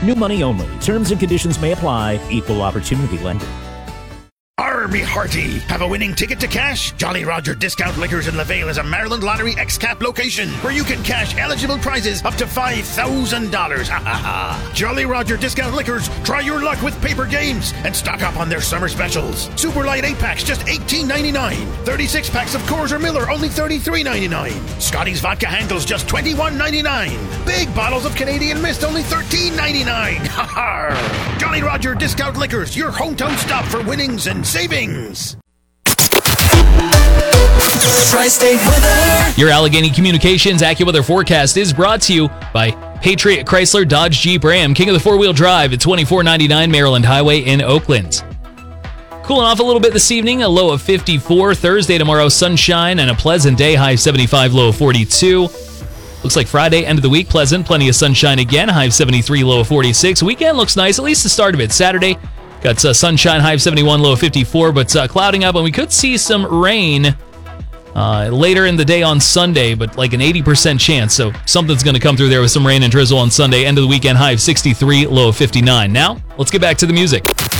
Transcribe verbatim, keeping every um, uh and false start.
New money only. Terms and conditions may apply. Equal opportunity lender. Army Hearty. Have a winning ticket to cash? Jolly Roger Discount Liquors in LaVale is a Maryland Lottery X-Cap location where you can cash eligible prizes up to five thousand dollars. Ha ha ha. Jolly Roger Discount Liquors. Try your luck with paper games and stock up on their summer specials. Super Light eight packs just eighteen ninety-nine. thirty-six packs of Coors or Miller only thirty-three ninety-nine. Scotty's Vodka Handles just twenty-one ninety-nine. Big bottles of Canadian Mist only thirteen ninety-nine. Ha ha. Jolly Roger Discount Liquors, your hometown stop for winnings and savings. Tri-State weather. Your Allegheny Communications AccuWeather forecast is brought to you by Patriot Chrysler Dodge Jeep Ram, king of the four-wheel drive at twenty-four ninety-nine Maryland Highway in Oakland. Cooling off a little bit this evening, a low of fifty-four. Thursday, tomorrow, sunshine and a pleasant day, high of seventy-five, low of forty-two. Looks like Friday, end of the week, pleasant, plenty of sunshine again, high of seventy-three, low of forty-six. Weekend looks nice, at least the start of it. Saturday, got uh, sunshine, high of seventy-one, low of fifty-four, but uh, clouding up, and we could see some rain uh, later in the day on Sunday, but like an eighty percent chance, so something's going to come through there with some rain and drizzle on Sunday. End of the weekend, high of sixty-three, low of fifty-nine. Now, let's get back to the music.